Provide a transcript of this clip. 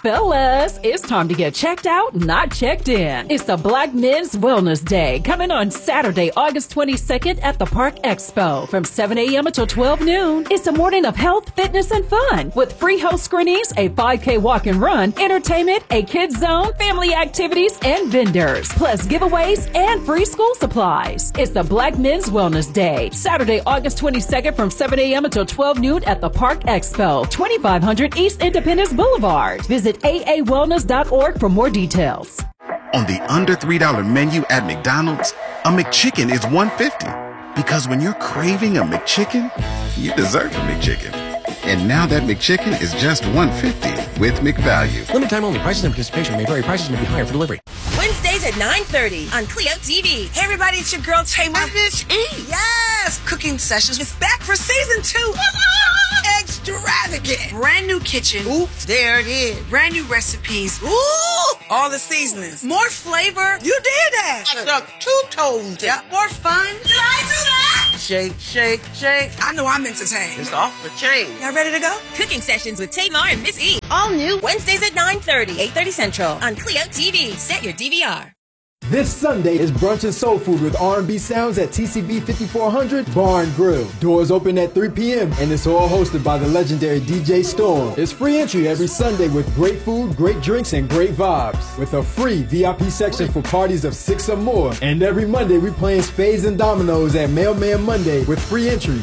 Fellas, it's time to get checked out, not checked in. It's the Black Men's Wellness Day coming on Saturday, August 22nd at the Park Expo from 7 a.m. until 12 noon. It's a morning of health, fitness, and fun with free health screenings, a 5K walk and run, entertainment, a kids zone, family activities, and vendors, plus giveaways and free school supplies. It's the Black Men's Wellness Day, Saturday, August 22nd from 7 a.m. until 12 noon at the Park Expo, 2500 East Independence Boulevard. Visit aawellness.org for more details. On the under $3 menu at McDonald's, a McChicken is $1.50. Because when you're craving a McChicken, you deserve a McChicken. And now that McChicken is just $1.50 with McValue. Limited time only. Prices and participation may vary. Prices may be higher for delivery. Wednesdays at 9:30 on Clio TV. Hey everybody, it's your girl Tamar Miss E. Yes, Cooking Sessions is back for season 2. Extravagant. Brand new kitchen. Oops, there it is. Brand new recipes. Ooh, all the seasonings. More flavor. You did that. I stuck 2 toes. Yeah. More fun. Did I do that? Shake, shake, shake. I know I'm entertained. It's off the chain. Y'all ready to go? Cooking Sessions with Tamar and Miss E. All new Wednesdays at 9:30, 8:30 Central on Clio TV. Set your DVR. This Sunday is Brunch and Soul Food with R&B Sounds at TCB 5400 Bar and Grill. Doors open at 3 p.m. and it's all hosted by the legendary DJ Storm. It's free entry every Sunday with great food, great drinks, and great vibes. With a free VIP section for parties of 6 or more. And every Monday we playing spades and dominoes at Mailman Monday with free entry.